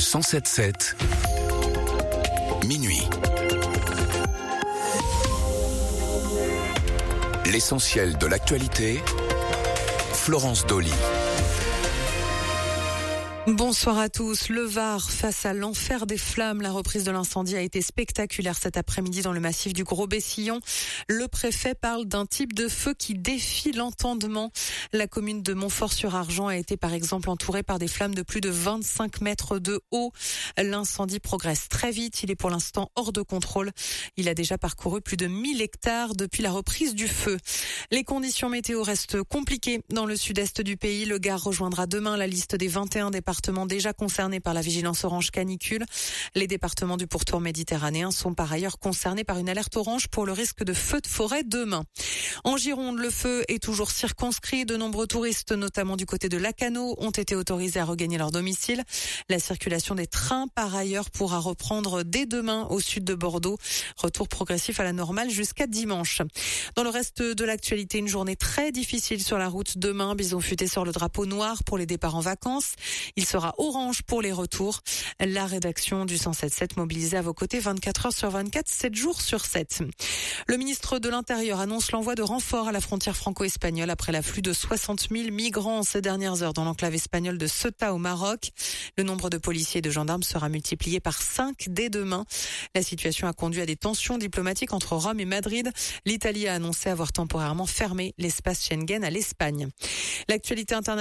107.7, minuit. L'essentiel de l'actualité, Florence Dolly. Bonsoir à tous. Le Var face à l'enfer des flammes. La reprise de l'incendie a été spectaculaire cet après-midi dans le massif du Gros-Bessillon. Le préfet parle d'un type de feu qui défie l'entendement. La commune de Montfort-sur-Argens a été par exemple entourée par des flammes de plus de 25 mètres de haut. L'incendie progresse très vite. Il est pour l'instant hors de contrôle. Il a déjà parcouru plus de 1000 hectares depuis la reprise du feu. Les conditions météo restent compliquées dans le sud-est du pays. Le Gard rejoindra demain la liste des 21 départements déjà concernés par la vigilance orange canicule. Les départements du pourtour méditerranéen sont par ailleurs concernés par une alerte orange pour le risque de feux de forêt demain. En Gironde, le feu est toujours circonscrit. De nombreux touristes, notamment du côté de Lacanau, ont été autorisés à regagner leur domicile. La circulation des trains, par ailleurs, pourra reprendre dès demain au sud de Bordeaux. Retour progressif à la normale jusqu'à dimanche. Dans le reste de l'actualité, une journée très difficile sur la route demain. Bison Futé sort le drapeau noir pour les départs en vacances. Il sera orange pour les retours. La rédaction du 107.7 mobilisée à vos côtés 24 heures sur 24, 7 jours sur 7. Le ministre de l'Intérieur annonce l'envoi de renforts à la frontière franco-espagnole après l'afflux de 60 000 migrants ces dernières heures dans l'enclave espagnole de Ceuta au Maroc. Le nombre de policiers et de gendarmes sera multiplié par 5 dès demain. La situation a conduit à des tensions diplomatiques entre Rome et Madrid. L'Italie a annoncé avoir temporairement fermé l'espace Schengen à l'Espagne. L'actualité internationale